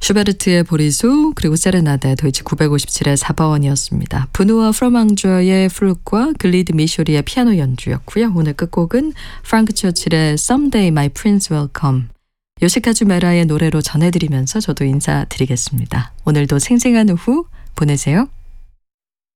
슈베르트의 보리수 그리고 세레나데 도이치 957의 4번이었습니다. 브누아 프로망주어의 플룻과 글리드 미쇼리의 피아노 연주였고요. 오늘 끝곡은 프랑크 처칠의 Someday My Prince Will Come 요시카즈 메라의 노래로 전해드리면서 저도 인사드리겠습니다. 오늘도 생생한 오후 보내세요.